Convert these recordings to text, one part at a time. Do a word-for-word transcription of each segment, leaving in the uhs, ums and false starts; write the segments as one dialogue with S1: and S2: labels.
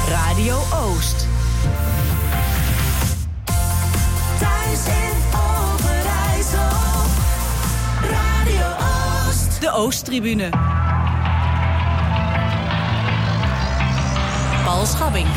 S1: Radio Oost. Thuis in Overijssel. Radio Oost. De Oosttribune. Paul Schabbing.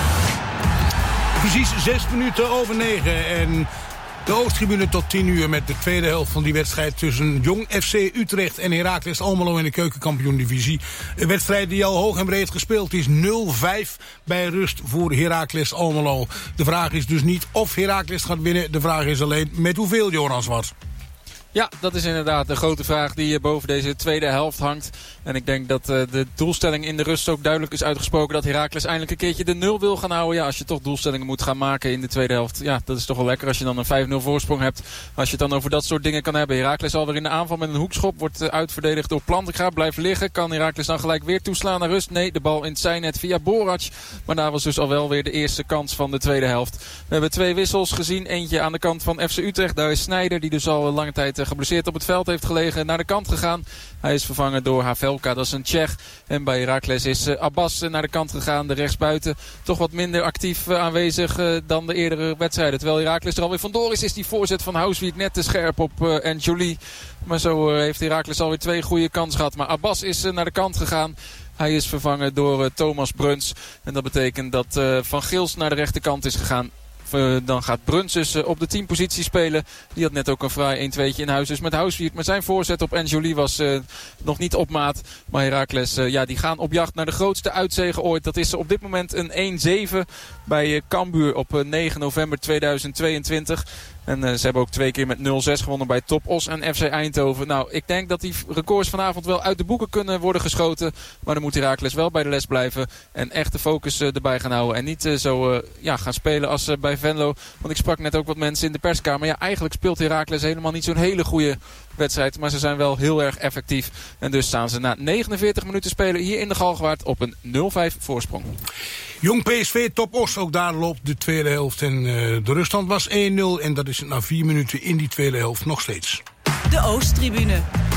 S2: Precies zes minuten over negen en de Oosttribune tot tien uur met de tweede helft van die wedstrijd tussen Jong F C Utrecht en Heracles Almelo in de Keukenkampioen-divisie. Een wedstrijd die al hoog en breed gespeeld is. nul vijf bij rust voor Heracles Almelo. De vraag is dus niet of Heracles gaat winnen. De vraag is alleen met hoeveel, Joran Zwart.
S3: Ja, dat is inderdaad de grote vraag die boven deze tweede helft hangt. En ik denk dat uh, de doelstelling in de rust ook duidelijk is uitgesproken dat Heracles eindelijk een keertje de nul wil gaan houden. Ja, als je toch doelstellingen moet gaan maken in de tweede helft. Ja, dat is toch wel lekker als je dan een vijf nul voorsprong hebt. Als je het dan over dat soort dingen kan hebben. Heracles alweer in de aanval met een hoekschop. Wordt uh, uitverdedigd door Plantinga. Blijft liggen. Kan Heracles dan gelijk weer toeslaan naar rust? Nee, de bal in het zijnet via Borac. Maar daar was dus al wel weer de eerste kans van de tweede helft. We hebben twee wissels gezien. Eentje aan de kant van F C Utrecht. Daar is Sneijder, die dus al lange tijd uh, geblesseerd op het veld heeft gelegen, naar de kant gegaan. Hij is vervangen door Havelka, dat is een Tsjech. En bij Heracles is uh, Abbas uh, naar de kant gegaan, de rechtsbuiten. Toch wat minder actief uh, aanwezig uh, dan de eerdere wedstrijden. Terwijl Heracles er alweer vandoor is, is die voorzet van Houswiek net te scherp op uh, en Jolie. Maar zo uh, heeft Heracles alweer twee goede kansen gehad. Maar Abbas is uh, naar de kant gegaan. Hij is vervangen door uh, Thomas Bruns. En dat betekent dat uh, Van Gils naar de rechterkant is gegaan. Uh, dan gaat Bruns dus uh, op de teampositie spelen. Die had net ook een fraai een tweetje in huis. Dus met Houswiek. Maar zijn voorzet op Enjoli was uh, nog niet op maat. Maar Heracles, uh, ja, die gaan op jacht naar de grootste uitzege ooit. Dat is op dit moment een één zeven bij uh, Cambuur op uh, negen november tweeduizend tweeëntwintig. En uh, ze hebben ook twee keer met nul zes gewonnen bij Top Os en F C Eindhoven. Nou, ik denk dat die records vanavond wel uit de boeken kunnen worden geschoten. Maar dan moet Heracles wel bij de les blijven. En echt de focus uh, erbij gaan houden. En niet uh, zo uh, ja, gaan spelen als uh, bij Venlo. Want ik sprak net ook wat mensen in de perskamer. Ja, eigenlijk speelt Heracles helemaal niet zo'n hele goede wedstrijd. Maar ze zijn wel heel erg effectief. En dus staan ze na negenenveertig minuten spelen hier in de Galgenwaard op een nul vijf voorsprong.
S2: Jong P S V Top Os, ook daar loopt de tweede helft. En uh, de ruststand was één nul. En dat is na vier minuten in die tweede helft nog steeds.
S1: De Oosttribune.